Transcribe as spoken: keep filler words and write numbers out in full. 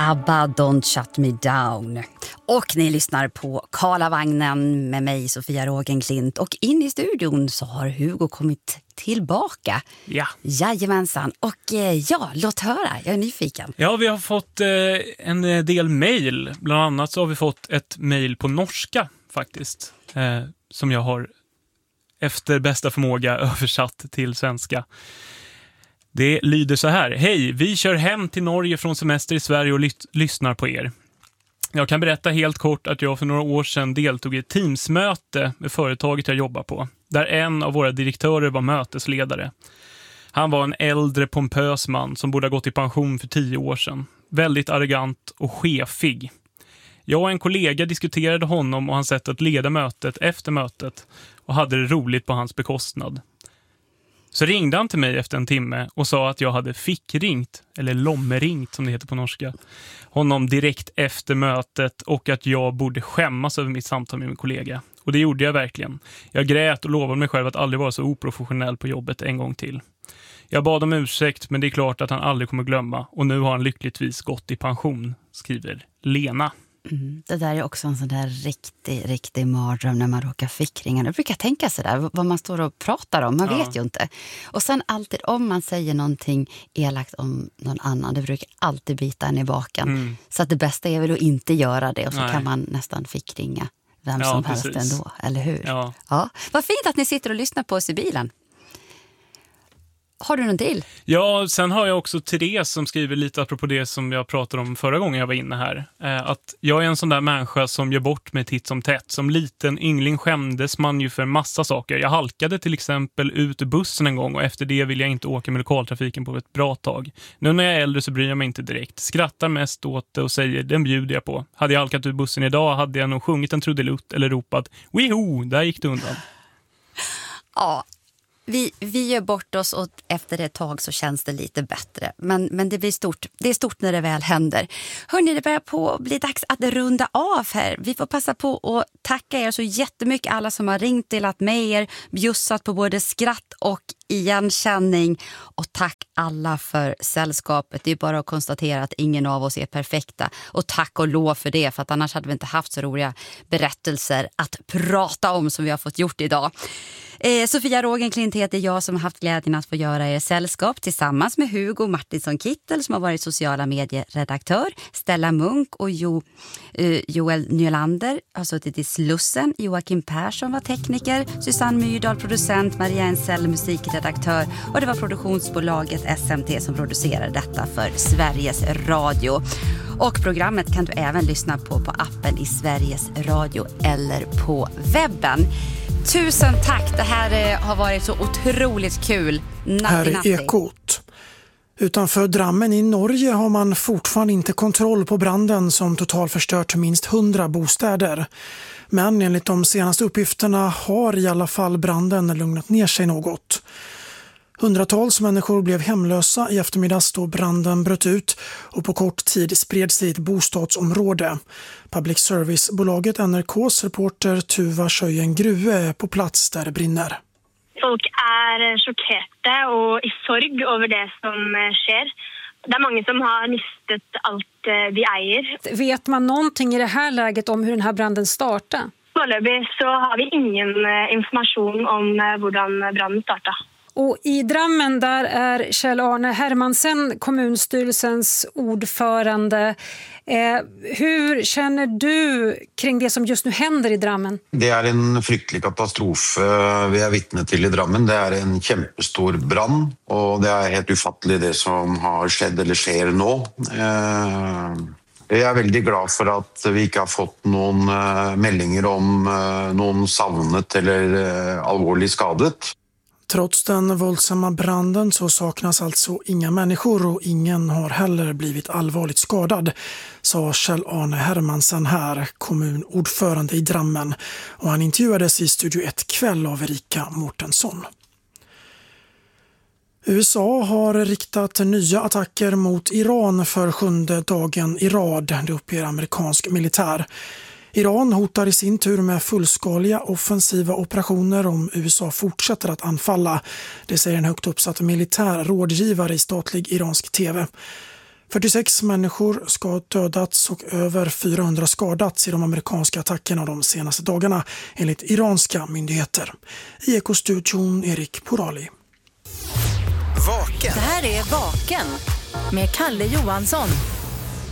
ABBA, Don't Shut Me Down. Och ni lyssnar på Karlavagnen med mig, Sofia Rogenklint. Och in i studion så har Hugo kommit tillbaka. Ja. Jajamensan. Och eh, ja, låt höra. Jag är nyfiken. Ja, vi har fått eh, en del mejl. Bland annat så har vi fått ett mejl på norska faktiskt. Eh, som jag har efter bästa förmåga översatt till svenska. Det lyder så här. Hej, vi kör hem till Norge från semester i Sverige och ly- lyssnar på er. Jag kan berätta helt kort att jag för några år sedan deltog i ett teamsmöte med företaget jag jobbar på. Där en av våra direktörer var mötesledare. Han var en äldre pompös man som borde ha gått i pension för tio år sedan. Väldigt arrogant och chefig. Jag och en kollega diskuterade honom och hans sätt att leda mötet efter mötet och hade det roligt på hans bekostnad. Så ringde han till mig efter en timme och sa att jag hade fickringt, eller lommeringt som det heter på norska, honom direkt efter mötet och att jag borde skämmas över mitt samtal med min kollega. Och det gjorde jag verkligen. Jag grät och lovade mig själv att aldrig vara så oprofessionell på jobbet en gång till. Jag bad om ursäkt, men det är klart att han aldrig kommer glömma och nu har han lyckligtvis gått i pension, skriver Lena. Mm, det där är också en sån där riktig, riktig mardröm när man råkar fickringar. Jag brukar tänka sådär, vad man står och pratar om, man ja. vet ju inte. Och sen alltid om man säger någonting elakt om någon annan, det brukar alltid bita en i baken. Mm. Så att det bästa är väl att inte göra det och så Nej. kan man nästan fickringa vem ja, som precis. helst ändå, eller hur? Ja. Ja. Vad fint att ni sitter och lyssnar på oss i bilen. Har du någon till? Ja, sen har jag också Therese som skriver lite apropå det som jag pratade om förra gången jag var inne här. Eh, att jag är en sån där människa som gör bort mig titt som tätt. Som liten yngling skämdes man ju för massa saker. Jag halkade till exempel ut ur bussen en gång och efter det vill jag inte åka med lokaltrafiken på ett bra tag. Nu när jag är äldre så bryr jag mig inte direkt. Skrattar mest åt det och säger, den bjuder jag på. Hade jag halkat ur bussen idag hade jag nog sjungit en trudelutt eller ropat, wiho, där gick det undan. Ja. Vi, vi gör bort oss och efter ett tag så känns det lite bättre. Men, men det blir stort. Det är stort när det väl händer. Hörrni, det börjar på bli dags att runda av här. Vi får passa på att tacka er så jättemycket alla som har ringt, delat med er, bjussat på både skratt och igenkänning. Och tack alla för sällskapet. Det är bara att konstatera att ingen av oss är perfekta. Och tack och lov för det, för att annars hade vi inte haft så roliga berättelser att prata om som vi har fått gjort idag. Eh, Sofia Rogenklint heter jag som har haft glädjen att få göra er sällskap tillsammans med Hugo Martinsson Kittel som har varit sociala medieredaktör, Stella Munk och jo, eh, Joel Nylander har suttit i Slussen, Joakim Persson var tekniker, Susanne Myrdal producent, Maria Ensell musikredaktör och det var produktionsbolaget S M T som producerade detta för Sveriges Radio. Och programmet kan du även lyssna på på appen i Sveriges Radio eller på webben. Tusen tack, det här har varit så otroligt kul. Natti, här är natti. Ekot. Utanför Drammen i Norge har man fortfarande inte kontroll på branden som totalförstört minst hundra bostäder. Men enligt de senaste uppgifterna har i alla fall branden lugnat ner sig något. Hundratals människor blev hemlösa i eftermiddags då branden bröt ut och på kort tid spred sig i ett bostadsområde. Public service-bolaget N R K:s reporter Tuva Schöjen Grue är på plats där det brinner. Folk är chockerade och i sorg över det som sker. Det är många som har mistet allt de äger. Vet man någonting i det här läget om hur den här branden startade? Foreløpig så har vi ingen information om hur branden startade. Och i Drammen där är Kjell-Arne Hermansen, kommunstyrelsens ordförande. Eh, hur känner du kring det som just nu händer i Drammen? Det är en fruktig katastrof vi är vittne till i Drammen. Det är en jättestor brand och det är helt ufattligt det som har skett eller sker nu. Eh... Jag är väldigt glad för att vi inte har fått någon meldingar om någon savnet eller allvarligt skadet. Trots den våldsamma branden så saknas alltså inga människor och ingen har heller blivit allvarligt skadad, sa Kjell-Arne Hermansen här, kommunordförande i Drammen, och han intervjuades i Studio ett kväll av Erika Mårtensson. U S A har riktat nya attacker mot Iran för sjunde dagen i rad, det uppger amerikansk militär. Iran hotar i sin tur med fullskaliga offensiva operationer om U S A fortsätter att anfalla. Det säger en högt uppsatt militär rådgivare i statlig iransk tv. fyrtiosex människor ska ha dödats och över fyrahundra skadats i de amerikanska attackerna de senaste dagarna enligt iranska myndigheter. I Ekostudion Erik Porali. Vaken. Det här är Vaken med Kalle Johansson.